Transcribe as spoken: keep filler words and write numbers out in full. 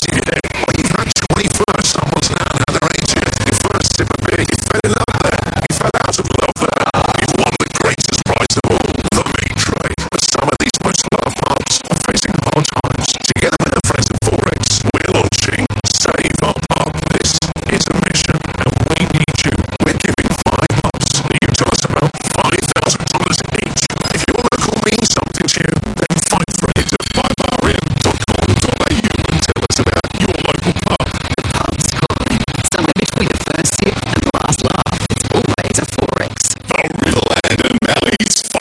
Yeah, well, you've had twenty-first, someone's now another eightieth. Your first sip of beer, you fell in love there. You fell out of love there. You've won the greatest prize of all, the meat tray. But some of these most loved mums are facing hard times. Together with their friends at Forex, we're launching Save Our Mum. This is a mission, and we need you. We're giving five mums that you tell us about five thousand dollars each. If your local means something to you, then fight for it at five r m dot com dot a u and tell us about your local pub. The pub's time. Somewhere between the first sip and the last laugh. It's always a Forex. The Riddle and Mally's